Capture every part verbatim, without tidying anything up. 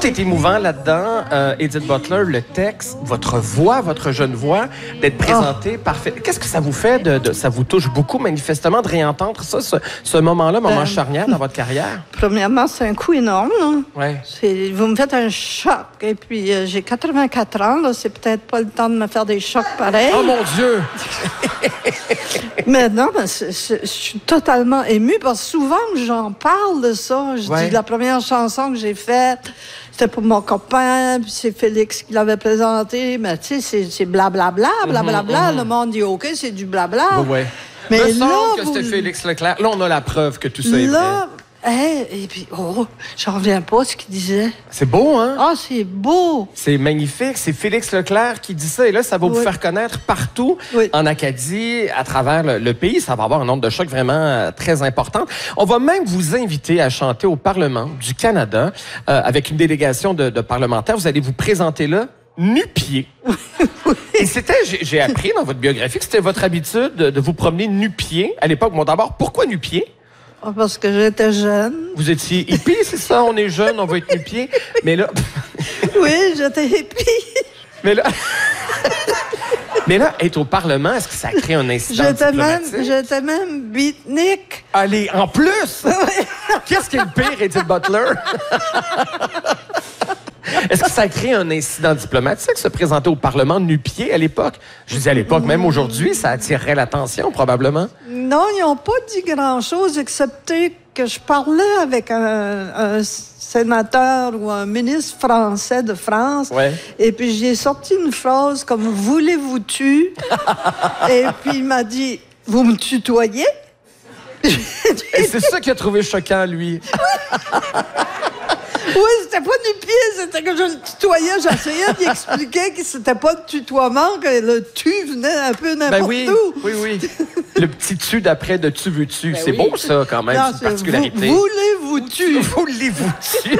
Tout est émouvant là-dedans. Euh, Edith Butler, le texte, votre voix, votre jeune voix, d'être présentée oh. parfait. Qu'est-ce que ça vous fait? De, de, ça vous touche beaucoup, manifestement, de réentendre ça, ce, ce moment-là, moment ben, charnière dans votre carrière? Premièrement, c'est un coup énorme. Ouais. Vous me faites un choc. Et puis, euh, j'ai quatre-vingt-quatre ans. Là, c'est peut-être pas le temps de me faire des chocs pareils. Oh mon Dieu! Mais non, mais je suis totalement émue parce que souvent que j'en parle de ça, je ouais. dis la première chanson que j'ai faite, c'était pour mon copain, puis c'est Félix qui l'avait présenté, mais tu sais, c'est blablabla, blablabla, bla, mm-hmm. le monde dit OK, c'est du blabla. Oui, ouais. Mais me là, semble que vous... c'était Félix Leclerc. Là, on a la preuve que tout ça est là, vrai. Hey, et puis, oh, j'en reviens pas ce qu'il disait. C'est beau, hein? Ah, oh, c'est beau! C'est magnifique. C'est Félix Leclerc qui dit ça. Et là, ça va oui. vous faire connaître partout oui. en Acadie, à travers le, le pays. Ça va avoir un nombre de chocs vraiment euh, très important. On va même vous inviter à chanter au Parlement du Canada euh, avec une délégation de, de parlementaires. Vous allez vous présenter là nu-pieds. Oui. Et c'était, j'ai appris dans votre biographie que c'était votre habitude de, de vous promener nu-pieds à l'époque. Bon, d'abord, pourquoi nu-pieds? Parce que j'étais jeune. Vous étiez hippie, c'est ça? On est jeune, on va être nu-pieds. Mais là... oui, j'étais hippie. Mais là... Mais là, être au Parlement, est-ce que ça crée un incident diplomatique? J'étais même beatnik. Allez, en plus! Qu'est-ce qui est le pire, Edith Butler? Est-ce que ça crée un incident diplomatique, se présenter au Parlement nu-pieds à l'époque? Je dis à l'époque, même aujourd'hui, ça attirerait l'attention, probablement. Non, ils n'ont pas dit grand-chose, excepté que je parlais avec un, un sénateur ou un ministre français de France. Ouais. Et puis, j'ai sorti une phrase comme « Voulez-vous-tu? » Et puis, il m'a dit « Vous me tutoyez? » Et c'est ça qu'il a trouvé choquant, lui. Oui, c'était pas du pied, c'était que je le tutoyais. J'essayais d'y expliquer que c'était pas le tutoiement, que le tu venait un peu n'importe ben oui, où. Oui, oui. Le petit tu d'après de tu veux-tu. Ben c'est oui. beau, ça, quand même, c'est une particularité. Vous, voulez-vous-tu? Voulez-vous-tu?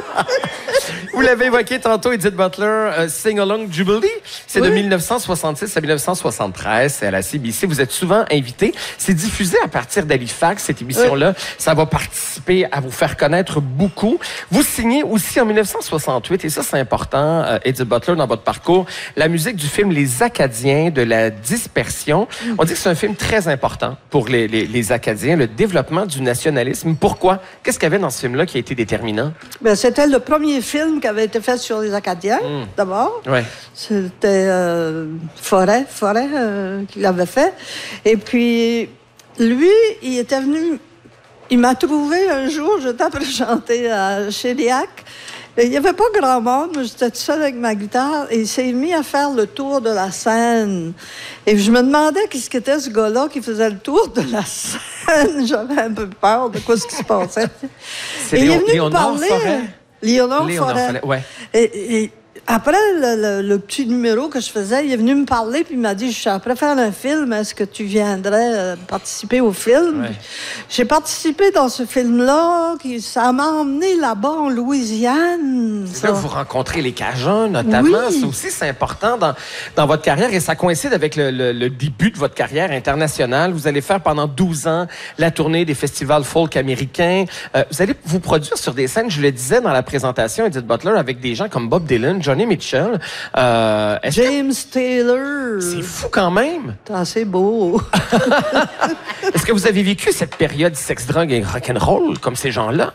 Vous l'avez évoqué tantôt, Edith Butler, uh, Sing Along Jubilee. C'est oui. de mille neuf cent soixante-six à mille neuf cent soixante-treize. C'est à la C B C. Vous êtes souvent invité. C'est diffusé à partir d'Halifax, cette émission-là. Oui. Ça va participer à vous faire connaître beaucoup. Vous signez aussi en mille neuf cent soixante-huit, et ça, c'est important, uh, Edith Butler, dans votre parcours, la musique du film Les Acadiens de la dispersion. Mm. On dit que c'est un film très important pour les, les, les Acadiens, le développement du nationalisme. Pourquoi? Qu'est-ce qu'il y avait dans ce film-là qui a été déterminant? Bien, c'était le premier film qui avait été fait sur les Acadiens, mmh. d'abord. Ouais. C'était euh, Forêt, Forêt euh, qui l'avait fait. Et puis, lui, il était venu... Il m'a trouvé un jour, j'étais après chanter à Chériac. Il n'y avait pas grand monde, mais j'étais toute seule avec ma guitare. Et il s'est mis à faire le tour de la scène. Et je me demandais qu'est-ce qu'était ce gars-là qui faisait le tour de la scène. J'avais un peu peur de quoi ce qui se passait. C'est Léon, Léonard Forêt? Léonard, Léonard Forêt. Forêt, ouais. Et, et après le, le, le petit numéro que je faisais, il est venu me parler puis il m'a dit « Je suis après faire un film, est-ce que tu viendrais euh, participer au film? Ouais. » J'ai participé dans ce film-là, qui, ça m'a emmené là-bas en Louisiane. C'est là que vous rencontrez les Cajuns, notamment. Oui. Ça aussi, c'est important dans, dans votre carrière et ça coïncide avec le, le, le début de votre carrière internationale. Vous allez faire pendant douze ans la tournée des festivals folk américains. Euh, vous allez vous produire sur des scènes, je le disais dans la présentation, Edith Butler, avec des gens comme Bob Dylan, Johnny Mitchell. Euh, James que... Taylor. C'est fou quand même. C'est assez beau. Est-ce que vous avez vécu cette période sex, drogue et rock'n'roll comme ces gens-là?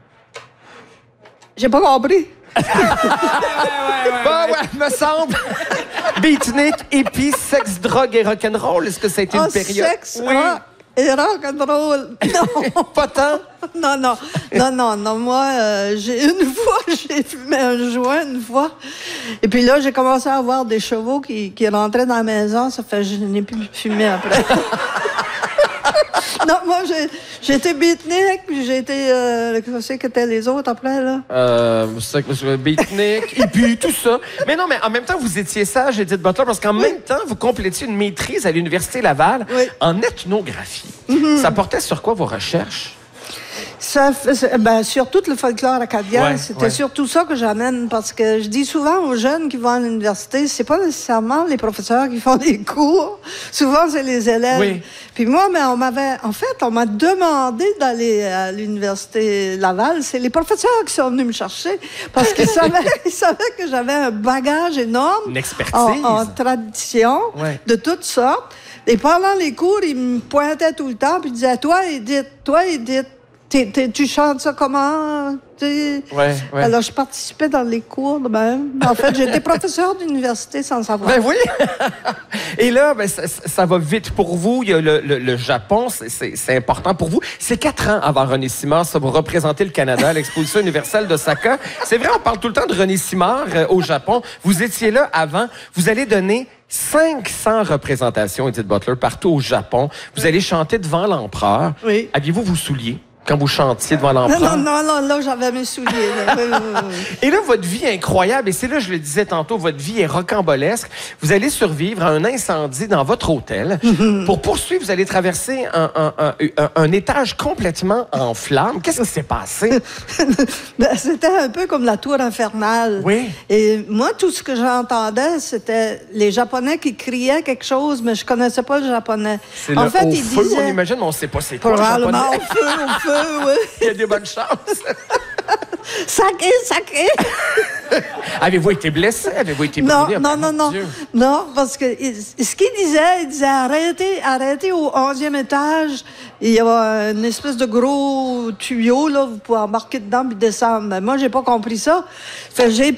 J'ai pas compris. ouais, ouais, ouais, bah, ouais, ouais, me semble. Beatnik, hippie, sexe, drogue et rock'n'roll. Est-ce que ça a été oh, une période? Sexe, oui. Ah, et rock'n'roll. Non. Pas tant? Non, non. Non, non, non. Moi, euh, j'ai une fois, j'ai fumé un joint une fois. Et puis là, j'ai commencé à avoir des chevaux qui, qui rentraient dans la maison. Ça fait que je n'ai plus fumé après. Non, moi, j'ai été beatnik, puis j'ai été... Euh, qu'est-ce que étaient les autres après, là? Euh, c'est beatnik, et puis tout ça. Mais non, mais en même temps, vous étiez sage, Edith Butler, parce qu'en oui. même temps, vous complétiez une maîtrise à l'Université Laval oui. en ethnographie. Mm-hmm. Ça portait sur quoi, vos recherches? Ça, fait- ben, surtout le folklore acadien, Ouais, c'était ouais. surtout ça que j'amène parce que je dis souvent aux jeunes qui vont à l'université, c'est pas nécessairement les professeurs qui font les cours, souvent c'est les élèves. Oui. Puis moi, mais on m'avait, en fait, on m'a demandé d'aller à l'université Laval. C'est les professeurs qui sont venus me chercher parce qu'ils savaient, ils savaient que j'avais un bagage énorme Une expertise. en, en tradition Ouais. de toutes sortes. Et pendant les cours, ils me pointaient tout le temps puis ils disaient, toi, Edith, toi, Edith, t'es- t'es- tu chantes ça comment? T'es- Ouais, ouais. Alors, je participais dans les cours de même. En fait, j'étais professeur d'université sans le savoir. Ben oui! Et là, ben, ça, ça- ça va vite pour vous. Il y a le, le- le Japon, c'est- c'est c'est important pour vous. C'est quatre ans avant René Simard, ça, vous représentez le Canada à l'Exposition universelle d'Osaka. C'est vrai, on parle tout le temps de René Simard euh, au Japon. Vous étiez là avant. Vous allez donner cinq cents représentations, Edith Butler, partout au Japon. Vous allez chanter devant l'empereur. Oui. Aviez-vous vos souliers quand vous chantiez devant Non, l'empereur? non, non, non, là, j'avais mes souliers. Là. Oui, oui, oui. Et là, votre vie est incroyable. Et c'est là, je le disais tantôt, votre vie est rocambolesque. Vous allez survivre à un incendie dans votre hôtel. Pour poursuivre, vous allez traverser un, un- un- un- un étage complètement en flammes. Qu'est-ce qui s'est passé? Ben, c'était un peu comme la tour infernale. Oui. Et moi, tout ce que j'entendais, c'était les Japonais qui criaient quelque chose, mais je connaissais pas le japonais. C'est En le fait, haut ils feu, on disaient... imagine, mais on sait pas c'est quoi le Probablement japonais. au feu, au feu, oui. Il y a des bonnes chances. Sacré, sacré. Avez-vous été blessé? Avez-vous été Non, brûlé? non, Ah, non, mon non. Dieu. Non, parce que il- ce qu'il disait, il disait arrêtez, arrêtez au onzième étage. Il y a une espèce de gros tuyau, là, vous pouvez embarquer dedans puis descendre. Mais moi, j'ai pas compris ça. Fait que j'ai